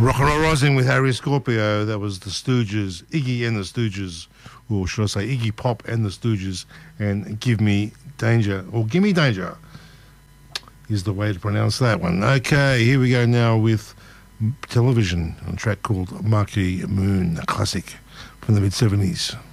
Rock and Roll Rising with Harry Scorpio. That was the Stooges, Iggy and the Stooges, or should I say Iggy Pop and the Stooges, and Give Me Danger, or Gimme Danger is the way to pronounce that one. Okay, here we go now with Television, on a track called Marquee Moon, a classic from the mid-70s.